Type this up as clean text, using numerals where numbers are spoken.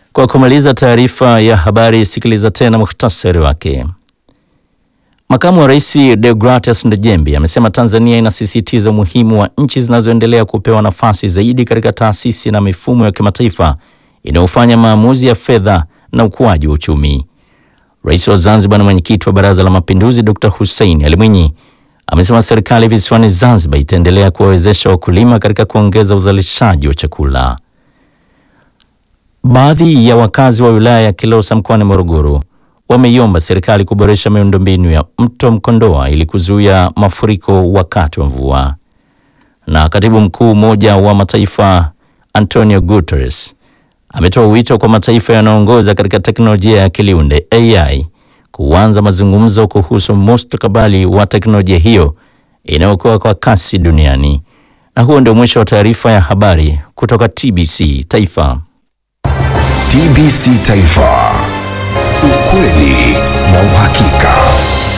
Kwa kumaliza taarifa ya habari, sikiliza tena muhtasari wake. Makamu wa Rais Deogratias Ndejembi amesema Tanzania inasisitiza umuhimu wa nchi zinazoendelea kupewa nafasi zaidi katika taasisi na mifumo ya kimataifa inayofanya maamuzi ya fedha na ukuaji wa uchumi. Rais wa Zanzibar na mwenyekiti wa Baraza la Mapinduzi Dr. Hussein Ali Mwinyi amesema serikali visiwani Zanzibar itaendelea kuwawezesha wakulima katika kuongeza uzalishaji wa chakula. Baadhi ya wakazi wa wilaya ya Kilosa mkoani Morogoro wameiomba serikali kuboresha miundombinu ya mto Mkondoa ili kuzuia mafuriko wakati wa mvua. Na katibu mkuu Umoja wa Mataifa Antonio Guterres ametoa wito kwa mataifa yanayoongoza katika teknolojia ya akiliunde AI kuanza mazungumzo kuhusu mustakabali wa teknolojia hiyo inayokuwa kwa kasi duniani. Na huo ndio mwisho wa taarifa ya habari kutoka TBC Taifa. TBC Taifa.